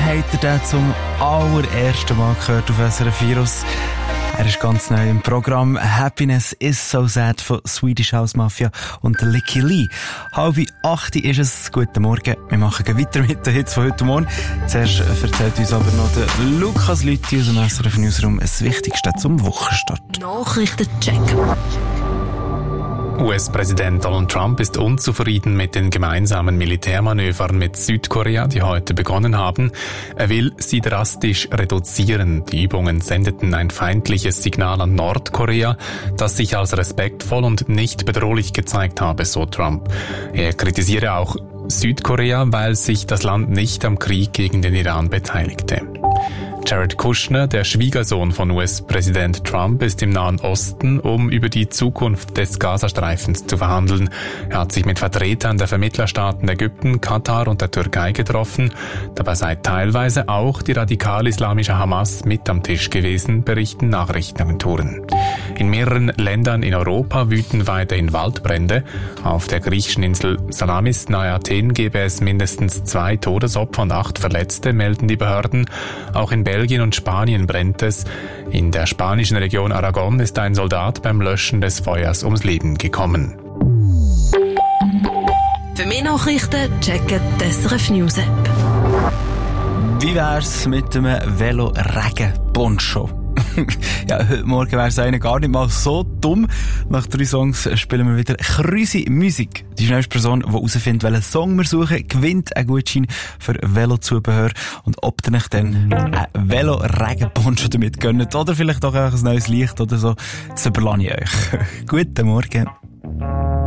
habt ihr den zum allerersten Mal gehört auf SRF Virus. Er ist ganz neu im Programm. Happiness is so sad von Swedish House Mafia und Licky Lee. 7:30 ist es. Guten Morgen. Wir machen weiter mit den Hits von heute Morgen. Zuerst erzählt uns aber noch der Lukas Lüthi aus dem SRF Newsroom das Wichtigste zum Wochenstart. Nachrichtencheck. US-Präsident Donald Trump ist unzufrieden mit den gemeinsamen Militärmanövern mit Südkorea, die heute begonnen haben. Er will sie drastisch reduzieren. Die Übungen sendeten ein feindliches Signal an Nordkorea, das sich als respektvoll und nicht bedrohlich gezeigt habe, so Trump. Er kritisiere auch Südkorea, weil sich das Land nicht am Krieg gegen den Iran beteiligte. Jared Kushner, der Schwiegersohn von US-Präsident Trump, ist im Nahen Osten, um über die Zukunft des Gazastreifens zu verhandeln. Er hat sich mit Vertretern der Vermittlerstaaten Ägypten, Katar und der Türkei getroffen. Dabei sei teilweise auch die radikal-islamische Hamas mit am Tisch gewesen, berichten Nachrichtenagenturen. In mehreren Ländern in Europa wüten weiterhin Waldbrände. Auf der griechischen Insel Salamis nahe Athen gebe es mindestens 2 Todesopfer und 8 Verletzte, melden die Behörden. Auch in Belgien und Spanien brennt es. In der spanischen Region Aragon ist ein Soldat beim Löschen des Feuers ums Leben gekommen. Für mehr Nachrichten checken die SRF News App. Wie wär's mit einem Velo-Regen-Poncho? Ja, heute Morgen wär's eigentlich gar nicht mal so dumm. Nach 3 Songs spielen wir wieder Krüsi Musik. Die schnellste Person, die herausfindet, welchen Song wir suchen, gewinnt einen Gutschein für Velozubehör. Und ob ihr euch dann einen Velo-Regen-Poncho damit gönnt oder vielleicht auch ein neues Licht oder so, das überlasse ich euch. Guten Morgen.